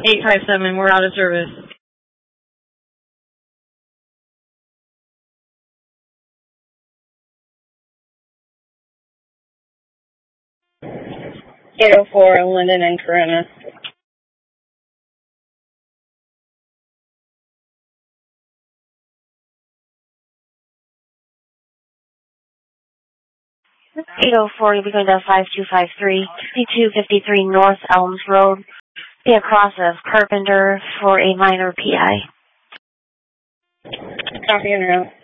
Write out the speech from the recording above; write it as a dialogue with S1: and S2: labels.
S1: 857, we're out of service. .804, Linden and Corona.
S2: .804, you'll be going to 5253, 5253 North Elms Road. Be across of Carpenter for a minor PI.
S1: Copy en route.